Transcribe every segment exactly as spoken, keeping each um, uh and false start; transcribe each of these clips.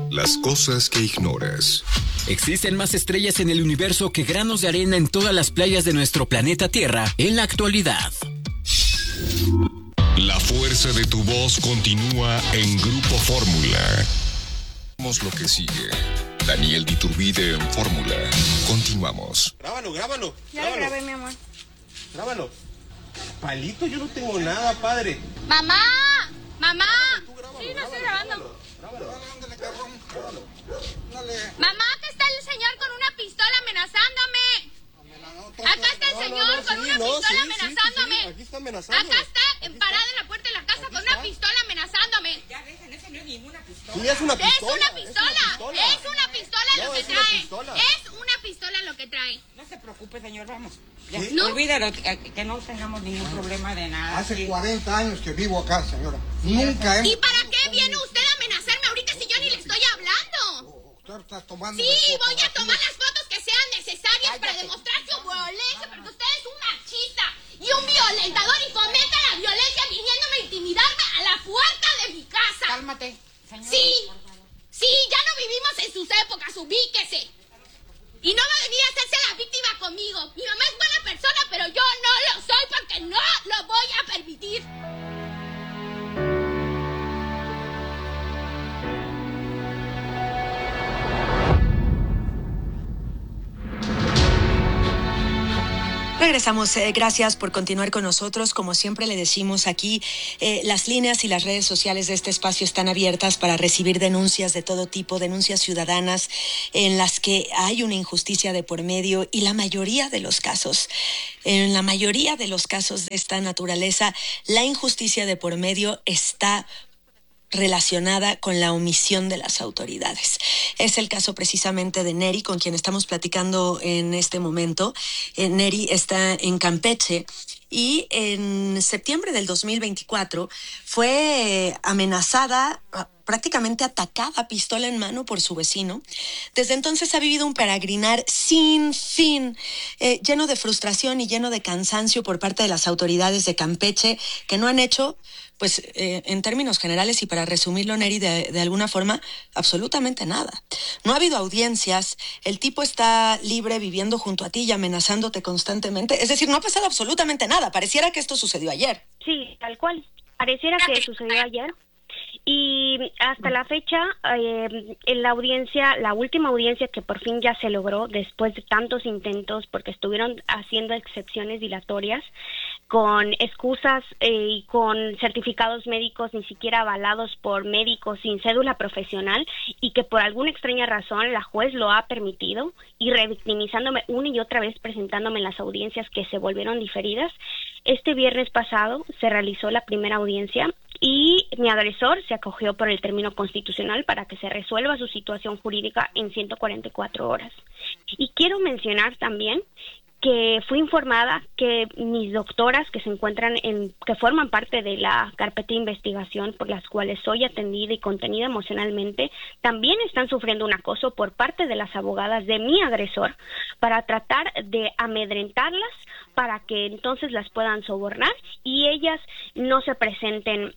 Las cosas que ignoras. Existen más estrellas en el universo que granos de arena en todas las playas de nuestro planeta Tierra en la actualidad. La fuerza de tu voz continúa en Grupo Fórmula. Vamos lo que sigue. Daniel Diturbide en Fórmula. Continuamos. Grábalo, grábalo. Ya grábalo. lo grabé, mi amor. Grábalo. Palito, yo no tengo nada, padre. ¡Mamá! ¡Mamá! Tú grábalo, Sí, no grábalo, estoy grabando. Grábalo, grábalo. Grábalo. Dale. Mamá, acá está el señor con una pistola amenazándome. Acá está el No, señor no, no, con sí, una no, pistola sí, sí, amenazándome. sí, sí, aquí está amenazando. Acá está, parada en la puerta de la casa Aquí con una está. pistola amenazándome. Ya dejen, ese no es ninguna pistola. Sí, es una Es pistola. una pistola. Es una pistola No, lo que es una trae. pistola. Es una pistola lo que trae. No se preocupe, señor, vamos. Ya, ¿Sí? No. olvídalo, que, que no tengamos ningún problema de nada. Hace sí. cuarenta años que vivo acá, señora. Nunca hemos... ¿Y para qué viene usted a amenazarme ahorita si yo ni le estoy hablando? Usted está tomando... Sí, de voy a fotografías. tomar las fotos que sean necesarias para Cállate. demostrar su violencia, porque usted es un machista y un violentador y fomenta la violencia viniéndome a intimidarme a la puerta de mi casa. Cálmate, señor. Sí, sí, ya no vivimos en sus épocas, ubíquese. Y no va a venir a hacerse la víctima conmigo. Mi mamá es buena persona, pero yo no lo soy porque no lo voy a permitir. Regresamos, eh, gracias por continuar con nosotros. Como siempre le decimos aquí, eh, las líneas y las redes sociales de este espacio están abiertas para recibir denuncias de todo tipo, denuncias ciudadanas en las que hay una injusticia de por medio y la mayoría de los casos, en la mayoría de los casos de esta naturaleza, la injusticia de por medio está relacionada con la omisión de las autoridades. Es el caso precisamente de Neri, con quien estamos platicando en este momento. Eh, Neri está en Campeche y en septiembre del dos mil veinticuatro fue amenazada, prácticamente atacada, pistola en mano por su vecino. Desde entonces ha vivido un peregrinar sin fin, eh, lleno de frustración y lleno de cansancio por parte de las autoridades de Campeche, que no han hecho, pues eh, en términos generales y para resumirlo, Neri, de, de alguna forma, absolutamente nada. No ha habido audiencias, el tipo está libre viviendo junto a ti y amenazándote constantemente. Es decir, no ha pasado absolutamente nada. Pareciera que esto sucedió ayer. Sí, tal cual. Pareciera que sucedió ayer. Y hasta la fecha, eh, en la audiencia, la última audiencia que por fin ya se logró después de tantos intentos, porque estuvieron haciendo excepciones dilatorias, con excusas eh, y con certificados médicos ni siquiera avalados por médicos sin cédula profesional, y que por alguna extraña razón la juez lo ha permitido, y revictimizándome una y otra vez, presentándome en las audiencias que se volvieron diferidas. Este viernes pasado se realizó la primera audiencia y mi agresor se acogió por el término constitucional para que se resuelva su situación jurídica en ciento cuarenta y cuatro horas. Y quiero mencionar también que fui informada que mis doctoras que se encuentran en, que forman parte de la carpeta de investigación por las cuales soy atendida y contenida emocionalmente, también están sufriendo un acoso por parte de las abogadas de mi agresor para tratar de amedrentarlas para que entonces las puedan sobornar y ellas no se presenten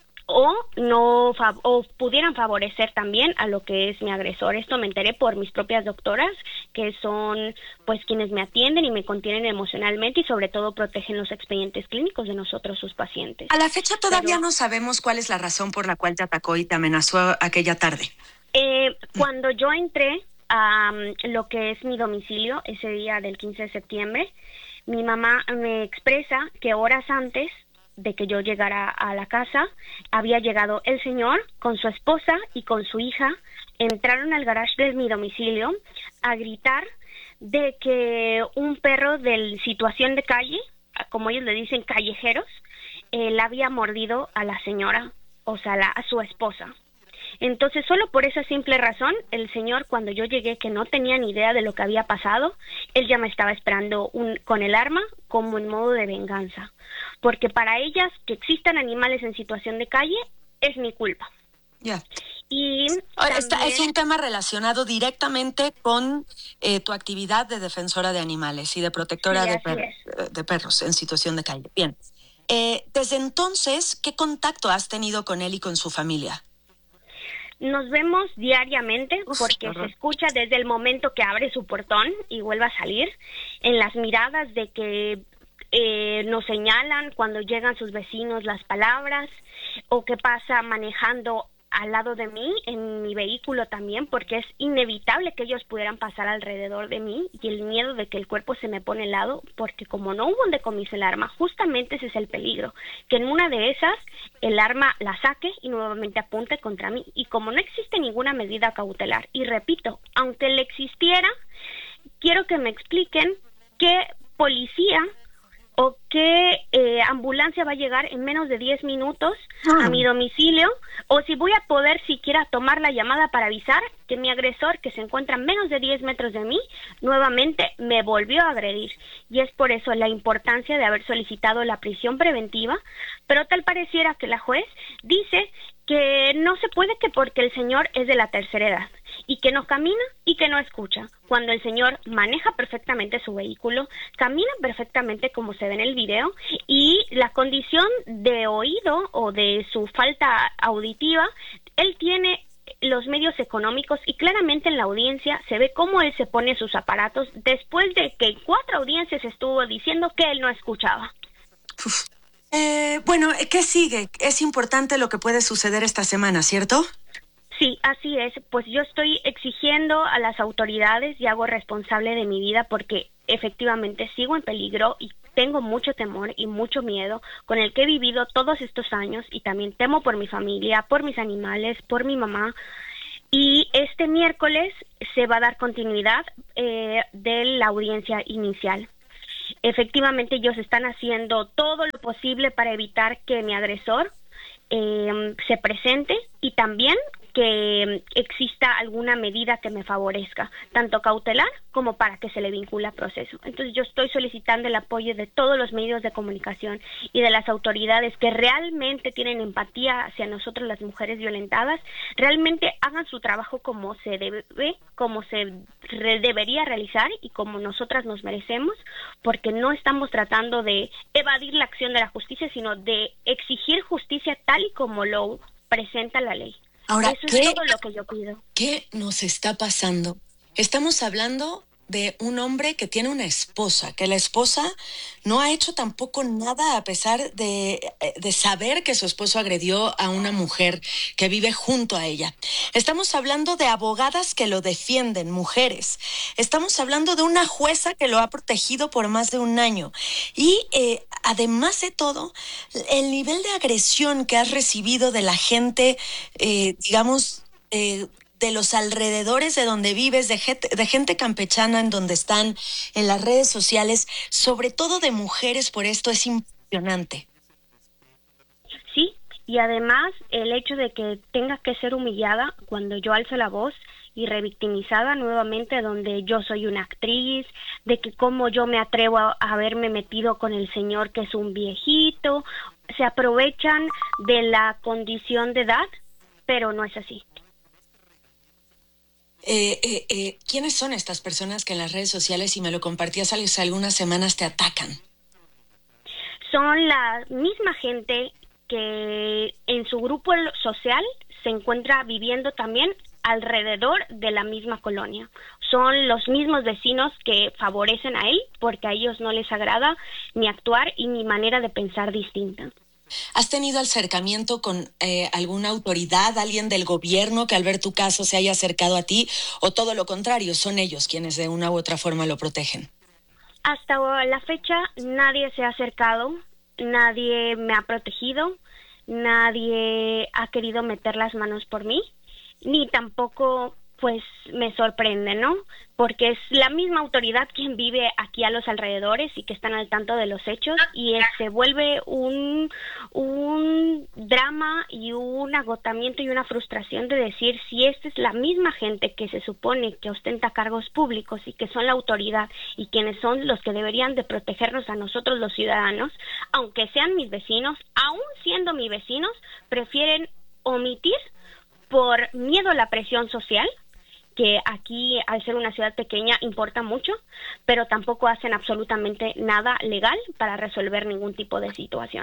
o no o pudieran favorecer también a lo que es mi agresor. Esto me enteré por mis propias doctoras, que son pues quienes me atienden y me contienen emocionalmente y sobre todo protegen los expedientes clínicos de nosotros, sus pacientes. A la fecha todavía Pero, no sabemos cuál es la razón por la cual te atacó y te amenazó aquella tarde. Eh, cuando yo entré a um, lo que es mi domicilio ese día del quince de septiembre, mi mamá me expresa que horas antes de que yo llegara a la casa, había llegado el señor con su esposa y con su hija, entraron al garage de mi domicilio a gritar de que un perro de situación de calle, como ellos le dicen callejeros, eh, la había mordido a la señora, o sea, la, a su esposa. Entonces, solo por esa simple razón, el señor, cuando yo llegué, que no tenía ni idea de lo que había pasado, él ya me estaba esperando un, con el arma como en modo de venganza. Porque para ellas, que existan animales en situación de calle, es mi culpa. Ya. Y Esta también, es un tema relacionado directamente con eh, tu actividad de defensora de animales y de protectora Sí, de, así per- es. de perros en situación de calle. Bien. Eh, desde entonces, ¿qué contacto has tenido con él y con su familia? Nos vemos diariamente porque Uf, se escucha desde el momento que abre su portón y vuelve a salir, en las miradas de que eh, nos señalan cuando llegan sus vecinos las palabras, o que pasa manejando al lado de mí, en mi vehículo también, porque es inevitable que ellos pudieran pasar alrededor de mí, y el miedo de que el cuerpo se me pone helado, porque como no hubo un decomiso el arma, justamente ese es el peligro, que en una de esas el arma la saque y nuevamente apunte contra mí, y como no existe ninguna medida cautelar, y repito, aunque le existiera, quiero que me expliquen qué policía o qué eh, ambulancia va a llegar en menos de diez minutos a mi domicilio, o si voy a poder siquiera tomar la llamada para avisar que mi agresor, que se encuentra a menos de diez metros de mí, nuevamente me volvió a agredir. Y es por eso la importancia de haber solicitado la prisión preventiva, pero tal pareciera que la juez dice que no se puede, que porque el señor es de la tercera edad y que no camina y que no escucha, cuando el señor maneja perfectamente su vehículo, camina perfectamente como se ve en el video, y la condición de oído o de su falta auditiva, él tiene los medios económicos, y claramente en la audiencia se ve cómo él se pone sus aparatos después de que cuatro audiencias estuvo diciendo que él no escuchaba. Uf. Eh, bueno, ¿qué sigue? Es importante lo que puede suceder esta semana, ¿cierto? Sí, así es. Pues yo estoy exigiendo a las autoridades y hago responsable de mi vida, porque efectivamente sigo en peligro y tengo mucho temor y mucho miedo con el que he vivido todos estos años, y también temo por mi familia, por mis animales, por mi mamá. Y este miércoles se va a dar continuidad eh, de la audiencia inicial. Efectivamente, ellos están haciendo todo lo posible para evitar que mi agresor eh, se presente, y también que exista alguna medida que me favorezca, tanto cautelar como para que se le vincule a proceso. Entonces yo estoy solicitando el apoyo de todos los medios de comunicación y de las autoridades que realmente tienen empatía hacia nosotros, las mujeres violentadas, realmente hagan su trabajo como se debe, como se re- debería realizar y como nosotras nos merecemos, porque no estamos tratando de evadir la acción de la justicia, sino de exigir justicia tal y como lo presenta la ley. Ahora, Eso ¿qué, es todo lo que yo pido. ¿qué nos está pasando? Estamos hablando de un hombre que tiene una esposa, que la esposa no ha hecho tampoco nada a pesar de, de saber que su esposo agredió a una mujer que vive junto a ella. Estamos hablando de abogadas que lo defienden, mujeres. Estamos hablando de una jueza que lo ha protegido por más de un año. Y eh, además de todo, el nivel de agresión que has recibido de la gente, eh, digamos, eh, de los alrededores de donde vives, de gente, de gente campechana en donde están, en las redes sociales, sobre todo de mujeres, por esto es impresionante. Sí, y además el hecho de que tenga que ser humillada cuando yo alzo la voz y revictimizada nuevamente, donde yo soy una actriz, de que cómo yo me atrevo a, a haberme metido con el señor que es un viejito, se aprovechan de la condición de edad, pero no es así. Eh, eh, eh, ¿Quiénes son estas personas que en las redes sociales, si me lo compartías hace algunas semanas, te atacan? Son la misma gente que en su grupo social se encuentra viviendo también alrededor de la misma colonia. Son los mismos vecinos que favorecen a él porque a ellos no les agrada mi actuar y mi manera de pensar distinta. ¿Has tenido acercamiento con eh, alguna autoridad, alguien del gobierno que al ver tu caso se haya acercado a ti, o todo lo contrario, son ellos quienes de una u otra forma lo protegen? Hasta la fecha nadie se ha acercado, nadie me ha protegido, nadie ha querido meter las manos por mí, ni tampoco pues me sorprende, ¿no? Porque es la misma autoridad quien vive aquí a los alrededores y que están al tanto de los hechos, y es, se vuelve un, un drama y un agotamiento y una frustración de decir, si esta es la misma gente que se supone que ostenta cargos públicos y que son la autoridad y quienes son los que deberían de protegernos a nosotros los ciudadanos, aunque sean mis vecinos, aún siendo mis vecinos, prefieren omitir por miedo a la presión social, que aquí, al ser una ciudad pequeña, importa mucho, pero tampoco hacen absolutamente nada legal para resolver ningún tipo de situación.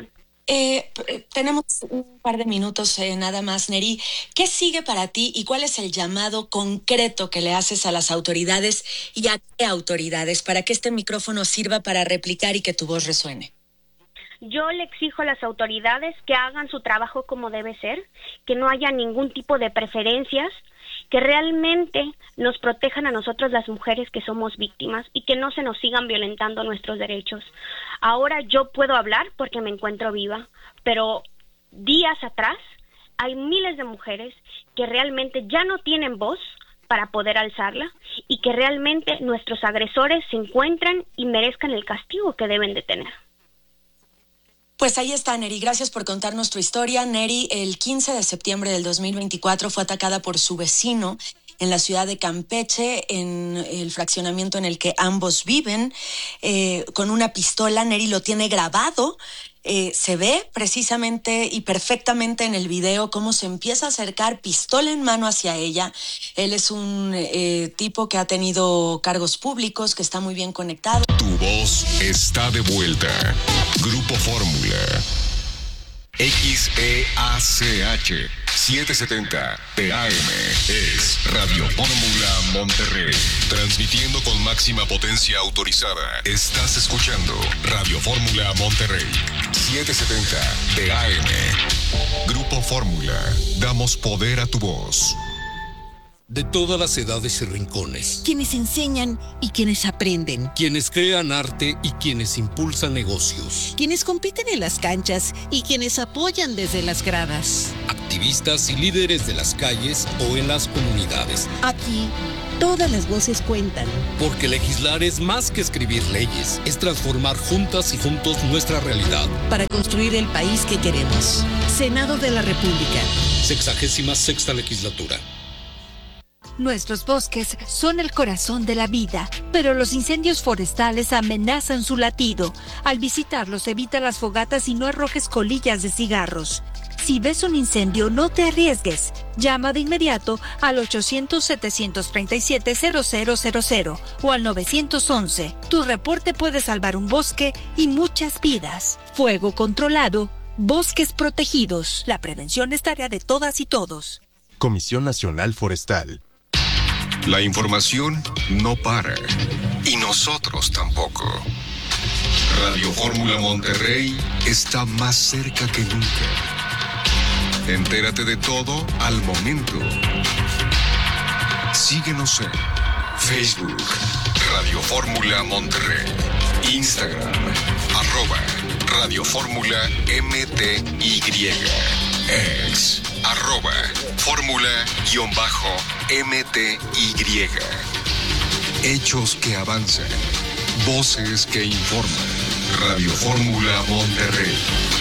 Eh, tenemos un par de minutos eh, nada más, Neri. ¿Qué sigue para ti y cuál es el llamado concreto que le haces a las autoridades y a qué autoridades para que este micrófono sirva para replicar y que tu voz resuene? Yo le exijo a las autoridades que hagan su trabajo como debe ser, que no haya ningún tipo de preferencias, que realmente nos protejan a nosotros las mujeres que somos víctimas y que no se nos sigan violentando nuestros derechos. Ahora yo puedo hablar porque me encuentro viva, pero días atrás hay miles de mujeres que realmente ya no tienen voz para poder alzarla y que realmente nuestros agresores se encuentran y merezcan el castigo que deben de tener. Pues ahí está, Neri. Gracias por contarnos tu historia. Neri, el quince de septiembre del dos mil veinticuatro fue atacada por su vecino en la ciudad de Campeche, en el fraccionamiento en el que ambos viven, eh, con una pistola. Neri lo tiene grabado. Eh, se ve precisamente y perfectamente en el video cómo se empieza a acercar pistola en mano hacia ella. Él es un eh, tipo que ha tenido cargos públicos, que está muy bien conectado. Tu voz está de vuelta. Grupo Fórmula. X E A C H setecientos setenta T A M es Radio Fórmula Monterrey. Transmitiendo con máxima potencia autorizada. Estás escuchando Radio Fórmula Monterrey. setecientos setenta T A M. Grupo Fórmula. Damos poder a tu voz. De todas las edades y rincones. Quienes enseñan y quienes aprenden. Quienes crean arte y quienes impulsan negocios. Quienes compiten en las canchas y quienes apoyan desde las gradas. Activistas y líderes de las calles o en las comunidades. Aquí, todas las voces cuentan. Porque legislar es más que escribir leyes. Es transformar juntas y juntos nuestra realidad. Para construir el país que queremos. Senado de la República. Sexagésima sexta legislatura. Nuestros bosques son el corazón de la vida, pero los incendios forestales amenazan su latido. Al visitarlos, evita las fogatas y no arrojes colillas de cigarros. Si ves un incendio, no te arriesgues. Llama de inmediato al ochocientos, setecientos treinta y siete, cero cero cero cero o al nueve once. Tu reporte puede salvar un bosque y muchas vidas. Fuego controlado, bosques protegidos. La prevención es tarea de todas y todos. Comisión Nacional Forestal. La información no para. Y nosotros tampoco. Radio Fórmula Monterrey está más cerca que nunca. Entérate de todo al momento. Síguenos en Facebook, Radio Fórmula Monterrey. Instagram, arroba Radio Fórmula M T Y. Ex, arroba Fórmula-M T Y. Hechos que avanzan. Voces que informan. Radio Fórmula Monterrey.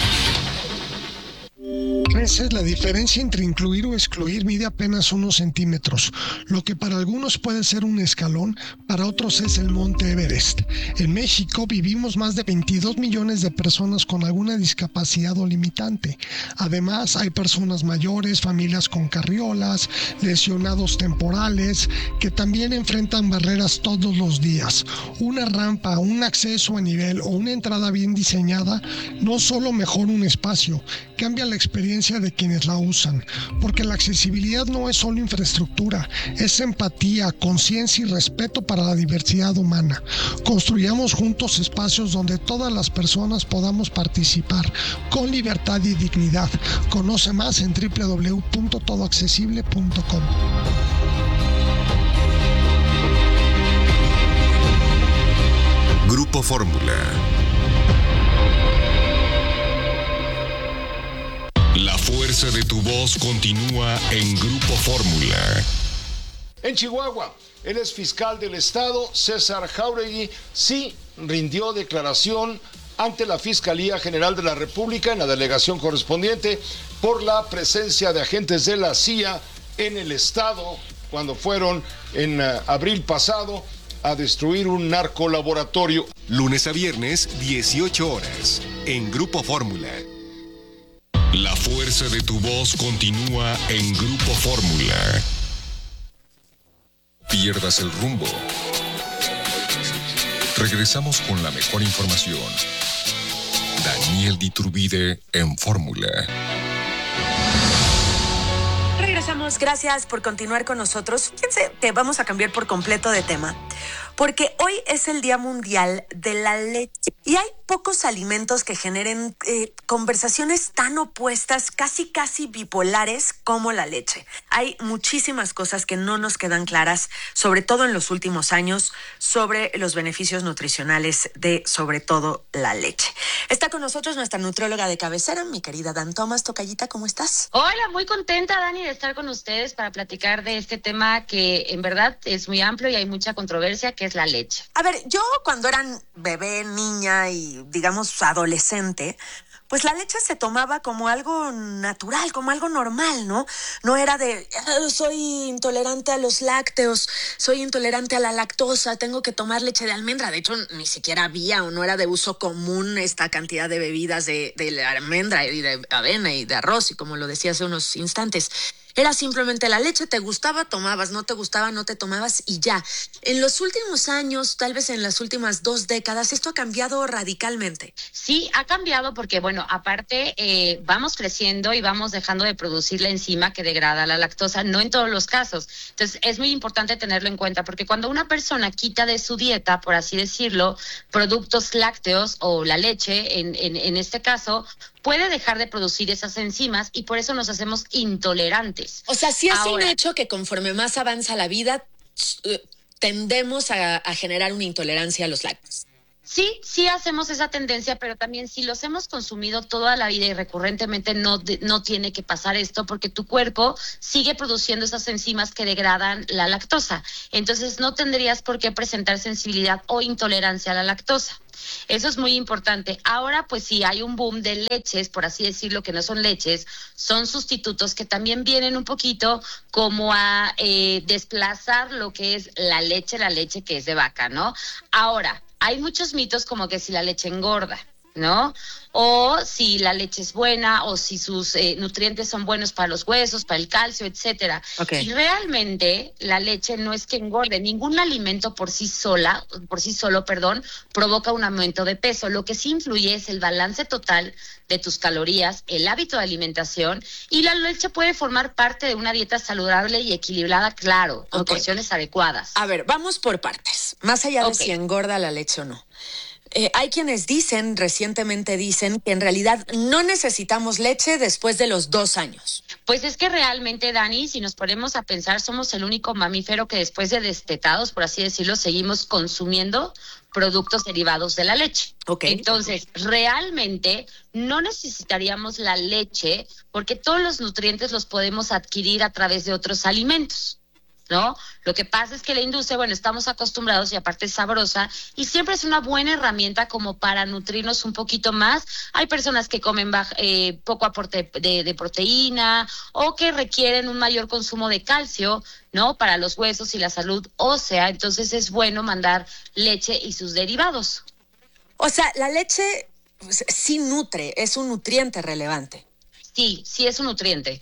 Esa es la diferencia entre incluir o excluir. Mide apenas unos centímetros. Lo que para algunos puede ser un escalón, para otros es el Monte Everest. En México vivimos más de veintidós millones de personas con alguna discapacidad o limitante. Además, hay personas mayores, familias con carriolas, lesionados temporales, que también enfrentan barreras todos los días. Una rampa, un acceso a nivel o una entrada bien diseñada no solo mejora un espacio, cambia la experiencia de quienes la usan, porque la accesibilidad no es solo infraestructura, es empatía, conciencia y respeto para la diversidad humana. Construyamos juntos espacios donde todas las personas podamos participar con libertad y dignidad. Conoce más en doble u doble u doble u punto todo accesible punto com. Grupo Fórmula. La fuerza de tu voz continúa en Grupo Fórmula. En Chihuahua, el exfiscal del estado, César Jáuregui, sí rindió declaración ante la Fiscalía General de la República en la delegación correspondiente por la presencia de agentes de la C I A en el estado cuando fueron en uh, abril pasado a destruir un narcolaboratorio. Lunes a viernes, dieciocho horas, en Grupo Fórmula. La fuerza de tu voz continúa en Grupo Fórmula. Pierdas el rumbo. Regresamos con la mejor información. Daniel Diturbide en Fórmula. Regresamos, gracias por continuar con nosotros. Fíjense que vamos a cambiar por completo de tema, porque hoy es el Día Mundial de la Leche y hay pocos alimentos que generen eh, conversaciones tan opuestas, casi casi bipolares como la leche. Hay muchísimas cosas que no nos quedan claras, sobre todo en los últimos años, sobre los beneficios nutricionales de, sobre todo, la leche. Está con nosotros nuestra nutrióloga de cabecera, mi querida Dan Thomas. Tocayita, ¿cómo estás? Hola, muy contenta, Dani, de estar con ustedes para platicar de este tema que en verdad es muy amplio y hay mucha controversia, que es la leche. A ver, yo cuando eran bebé, niña y digamos adolescente, pues la leche se tomaba como algo natural, como algo normal, ¿no? No era de, oh, soy intolerante a los lácteos, soy intolerante a la lactosa, tengo que tomar leche de almendra. De hecho, ni siquiera había o no era de uso común esta cantidad de bebidas de, de almendra y de avena y de arroz, y como lo decía hace unos instantes. Era simplemente la leche, te gustaba, tomabas, no te gustaba, no te tomabas y ya. En los últimos años, tal vez en las últimas dos décadas, esto ha cambiado radicalmente. Sí, ha cambiado porque, bueno, aparte eh, vamos creciendo y vamos dejando de producir la enzima que degrada la lactosa, no en todos los casos. Entonces, es muy importante tenerlo en cuenta porque cuando una persona quita de su dieta, por así decirlo, productos lácteos o la leche, en, en, en este caso, puede dejar de producir esas enzimas y por eso nos hacemos intolerantes. O sea, sí es Ahora, un hecho que conforme más avanza la vida, tendemos a, a generar una intolerancia a los lácteos. Sí, sí hacemos esa tendencia, pero también si los hemos consumido toda la vida y recurrentemente no, no tiene que pasar esto porque tu cuerpo sigue produciendo esas enzimas que degradan la lactosa. Entonces no tendrías por qué presentar sensibilidad o intolerancia a la lactosa. Eso es muy importante. Ahora, pues sí, hay un boom de leches, por así decirlo, que no son leches, son sustitutos que también vienen un poquito como a eh, desplazar lo que es la leche, la leche que es de vaca, ¿no? Ahora, hay muchos mitos como que si la leche engorda, ¿no? O si la leche es buena, o si sus eh, nutrientes son buenos para los huesos, para el calcio, etcétera. Okay. Y realmente la leche no es que engorde, ningún alimento por sí sola, por sí solo, perdón, provoca un aumento de peso. Lo que sí influye es el balance total de tus calorías, el hábito de alimentación, y la leche puede formar parte de una dieta saludable y equilibrada, claro, con Okay. porciones adecuadas. A ver, vamos por partes, más allá de Okay. si engorda la leche o no. Eh, hay quienes dicen, recientemente dicen, que en realidad no necesitamos leche después de los dos años. Pues es que realmente, Dani, si nos ponemos a pensar, somos el único mamífero que después de destetados, por así decirlo, seguimos consumiendo productos derivados de la leche. Okay. Entonces, realmente no necesitaríamos la leche porque todos los nutrientes los podemos adquirir a través de otros alimentos, ¿no? Lo que pasa es que la industria, bueno, estamos acostumbrados y aparte es sabrosa y siempre es una buena herramienta como para nutrirnos un poquito más. Hay personas que comen baj- eh, poco aporte de, de proteína o que requieren un mayor consumo de calcio, ¿no? Para los huesos y la salud ósea, entonces es bueno mandar leche y sus derivados. O sea, la leche pues, sí nutre, es un nutriente relevante. Sí, sí es un nutriente.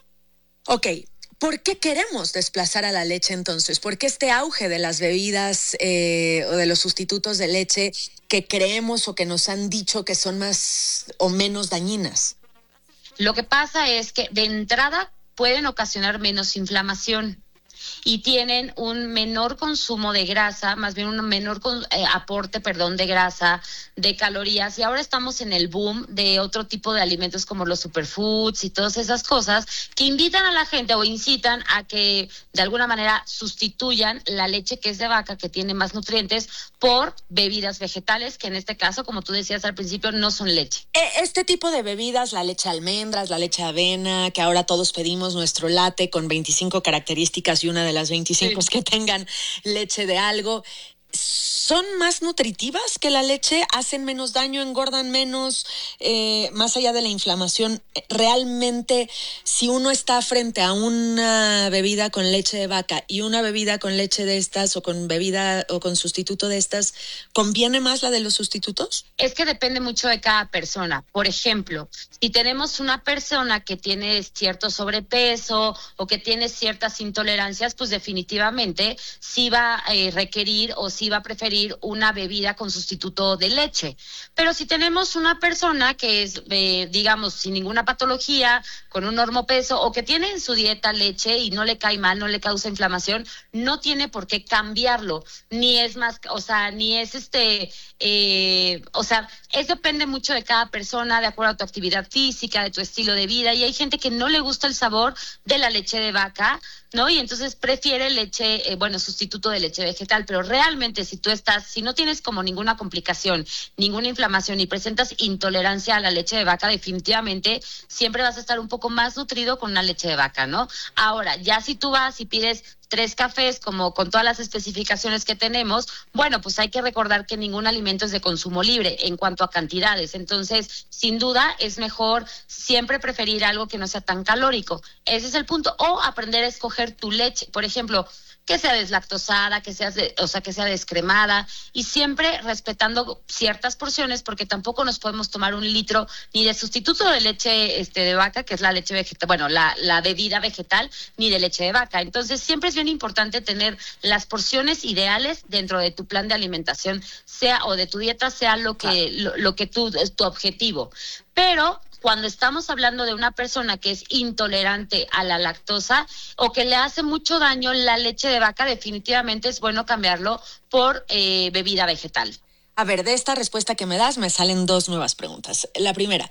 Ok. ¿Por qué queremos desplazar a la leche entonces? ¿Por qué este auge de las bebidas eh, o de los sustitutos de leche que creemos o que nos han dicho que son más o menos dañinas? Lo que pasa es que de entrada pueden ocasionar menos inflamación y tienen un menor consumo de grasa, más bien un menor con, eh, aporte, perdón, de grasa, de calorías. Y ahora estamos en el boom de otro tipo de alimentos como los superfoods y todas esas cosas que invitan a la gente o incitan a que de alguna manera sustituyan la leche que es de vaca, que tiene más nutrientes, por bebidas vegetales, que en este caso, como tú decías al principio, no son leche. Este tipo de bebidas, la leche de almendras, la leche de avena, que ahora todos pedimos nuestro latte con veinticinco características y una de las veinticinco sí. es que tengan leche de algo, ¿son más nutritivas que la leche? ¿Hacen menos daño? ¿Engordan menos? Eh, más allá de la inflamación, ¿realmente si uno está frente a una bebida con leche de vaca y una bebida con leche de estas o con bebida o con sustituto de estas, ¿conviene más la de los sustitutos? Es que depende mucho de cada persona. Por ejemplo, si tenemos una persona que tiene cierto sobrepeso o que tiene ciertas intolerancias, pues definitivamente sí va a eh, requerir o sí sí va a preferir una bebida con sustituto de leche. Pero si tenemos una persona que es, eh, digamos, sin ninguna patología, con un normopeso o que tiene en su dieta leche y no le cae mal, no le causa inflamación, no tiene por qué cambiarlo, ni es más, o sea, ni es este, eh, o sea, eso depende mucho de cada persona, de acuerdo a tu actividad física, de tu estilo de vida, y hay gente que no le gusta el sabor de la leche de vaca, ¿no? Y entonces prefiere leche, eh, bueno, sustituto de leche vegetal, pero realmente si tú estás, si no tienes como ninguna complicación, ninguna inflamación y presentas intolerancia a la leche de vaca, definitivamente siempre vas a estar un poco más nutrido con una leche de vaca, ¿no? Ahora, ya si tú vas y pides tres cafés, como con todas las especificaciones que tenemos, bueno, pues hay que recordar que ningún alimento es de consumo libre en cuanto a cantidades. Entonces, sin duda, es mejor siempre preferir algo que no sea tan calórico. Ese es el punto. O aprender a escoger tu leche. Por ejemplo, que sea deslactosada, que sea, de, o sea, que sea descremada, y siempre respetando ciertas porciones, porque tampoco nos podemos tomar un litro ni de sustituto de leche este, de vaca, que es la leche vegetal, bueno, la, la bebida vegetal, ni de leche de vaca. Entonces, siempre es bien importante tener las porciones ideales dentro de tu plan de alimentación, sea o de tu dieta, sea lo que, lo, lo que tú, es tu objetivo. Pero cuando estamos hablando de una persona que es intolerante a la lactosa o que le hace mucho daño la leche de vaca, definitivamente es bueno cambiarlo por eh, bebida vegetal. A ver, de esta respuesta que me das me salen dos nuevas preguntas. La primera,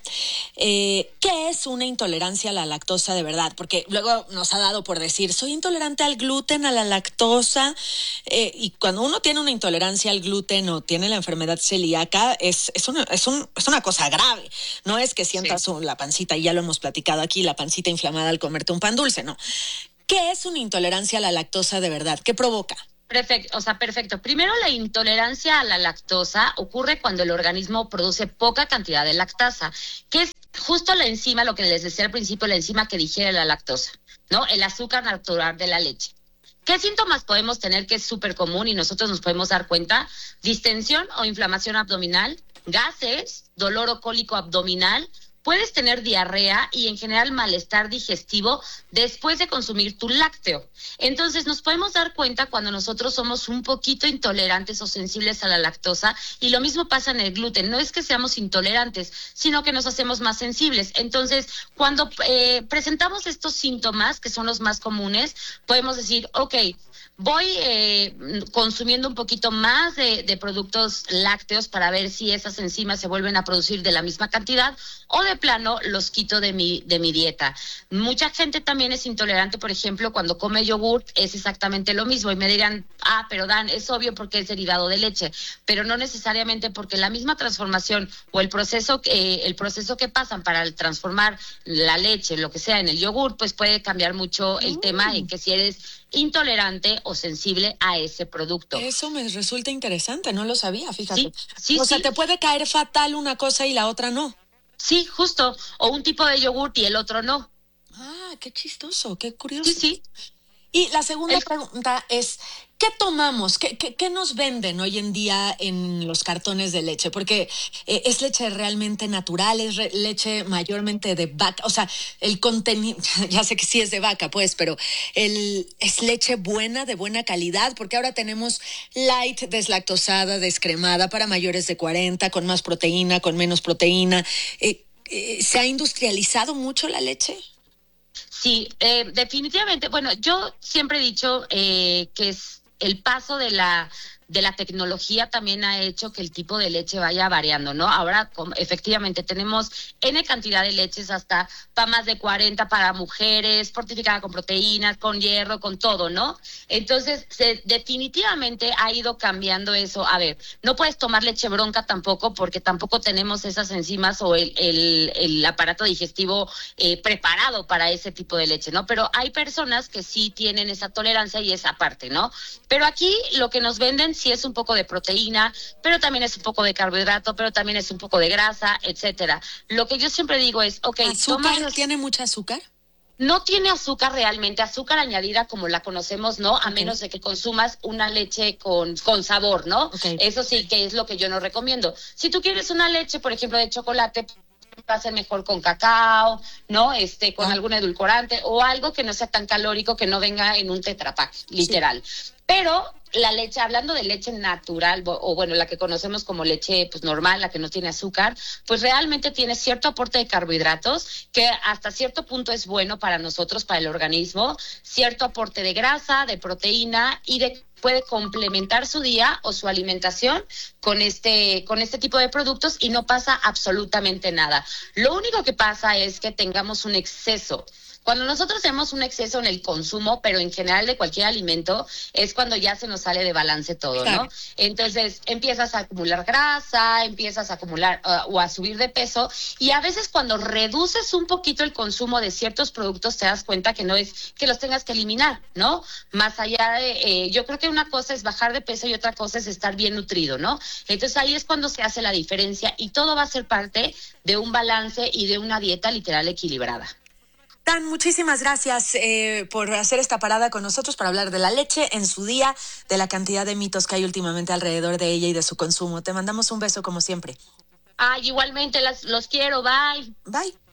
eh, ¿qué es una intolerancia a la lactosa de verdad? Porque luego nos ha dado por decir, soy intolerante al gluten, a la lactosa, eh, y cuando uno tiene una intolerancia al gluten o tiene la enfermedad celíaca, es, es, una, es, un, es una cosa grave. No es que sientas sí. la pancita, y ya lo hemos platicado aquí, la pancita inflamada al comerte un pan dulce, no. ¿Qué es una intolerancia a la lactosa de verdad? ¿Qué provoca? Perfecto, o sea, perfecto. Primero, la intolerancia a la lactosa ocurre cuando el organismo produce poca cantidad de lactasa, que es justo la enzima, lo que les decía al principio, la enzima que digiere la lactosa, ¿no? El azúcar natural de la leche. ¿Qué síntomas podemos tener que es súper común y nosotros nos podemos dar cuenta? Distensión o inflamación abdominal, gases, dolor o cólico abdominal. Puedes tener diarrea y en general malestar digestivo después de consumir tu lácteo. Entonces nos podemos dar cuenta cuando nosotros somos un poquito intolerantes o sensibles a la lactosa, y lo mismo pasa en el gluten. No es que seamos intolerantes, sino que nos hacemos más sensibles. Entonces, cuando eh, presentamos estos síntomas, que son los más comunes, podemos decir, ok, voy eh, consumiendo un poquito más de, de productos lácteos para ver si esas enzimas se vuelven a producir de la misma cantidad, o de plano los quito de mi, de mi dieta. Mucha gente también es intolerante, por ejemplo, cuando come yogur, es exactamente lo mismo, y me dirán, ah, pero Dan, es obvio porque es derivado de leche, pero no necesariamente, porque la misma transformación o el proceso, eh, el proceso que pasan para transformar la leche, lo que sea, en el yogur, pues puede cambiar mucho el mm. tema en que si eres intolerante o sensible a ese producto. Eso me resulta interesante, no lo sabía, fíjate. Sí, sí, o sea, sí. te puede caer fatal una cosa y la otra no. Sí, justo, o un tipo de yogur y el otro no. Ah, qué chistoso, qué curioso. Sí, sí. Y la segunda el... pregunta es, ¿qué tomamos? ¿Qué, qué, qué nos venden hoy en día en los cartones de leche? Porque eh, es leche realmente natural, es re- leche mayormente de vaca. O sea, el contenido, ya sé que sí es de vaca, pues, pero el, es leche buena, de buena calidad, porque ahora tenemos light, deslactosada, descremada, para mayores de cuarenta, con más proteína, con menos proteína. Eh, eh, ¿Se ha industrializado mucho la leche? Sí, eh, definitivamente. Bueno, yo siempre he dicho eh, que es el paso de la de la tecnología también ha hecho que el tipo de leche vaya variando, ¿no? Ahora, como, efectivamente, tenemos N cantidad de leches, hasta para más de cuarenta para mujeres, fortificada con proteínas, con hierro, con todo, ¿no? Entonces, se, definitivamente ha ido cambiando eso. A ver, no puedes tomar leche bronca tampoco, porque tampoco tenemos esas enzimas o el, el, el aparato digestivo eh, preparado para ese tipo de leche, ¿no? Pero hay personas que sí tienen esa tolerancia y esa parte, ¿no? Pero aquí lo que nos venden sí es un poco de proteína, pero también es un poco de carbohidrato, pero también es un poco de grasa, etcétera. Lo que yo siempre digo es, ok, ¿azúcar? toma... ¿Tiene mucha azúcar? No tiene azúcar realmente, azúcar añadida como la conocemos, ¿no? A okay. menos de que consumas una leche con, con sabor, ¿no? Okay. Eso sí que es lo que yo no recomiendo. Si tú quieres una leche, por ejemplo, de chocolate, va a ser mejor con cacao, ¿no? Este, con ah. algún edulcorante o algo que no sea tan calórico, que no venga en un Tetra Pak, literal. Sí. Pero la leche, hablando de leche natural, o bueno, la que conocemos como leche pues normal, la que no tiene azúcar, pues realmente tiene cierto aporte de carbohidratos que hasta cierto punto es bueno para nosotros, para el organismo, cierto aporte de grasa, de proteína y de puede complementar su día o su alimentación con este, con este tipo de productos y no pasa absolutamente nada. Lo único que pasa es que tengamos un exceso. Cuando nosotros tenemos un exceso en el consumo, pero en general de cualquier alimento, es cuando ya se nos sale de balance todo, claro, ¿no? Entonces empiezas a acumular grasa, empiezas a acumular uh, o a subir de peso, y a veces cuando reduces un poquito el consumo de ciertos productos te das cuenta que no es que los tengas que eliminar, ¿no? Más allá de, eh, yo creo que una cosa es bajar de peso y otra cosa es estar bien nutrido, ¿no? Entonces ahí es cuando se hace la diferencia y todo va a ser parte de un balance y de una dieta literal equilibrada. Dan, muchísimas gracias eh, por hacer esta parada con nosotros para hablar de la leche en su día, de la cantidad de mitos que hay últimamente alrededor de ella y de su consumo. Te mandamos un beso como siempre. Ah, igualmente las, los quiero, bye. Bye.